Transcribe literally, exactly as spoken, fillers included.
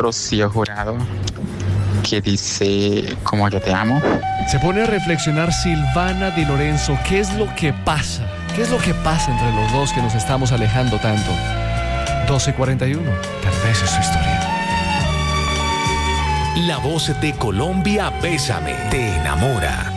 Rocío Jurado, que dice como yo te amo. Se pone a reflexionar Silvana Di Lorenzo. ¿Qué es lo que pasa? ¿Qué es lo que pasa entre los dos que nos estamos alejando tanto? doce cuarenta y uno. Tal vez es su historia. La voz de Colombia, Bésame, te enamora.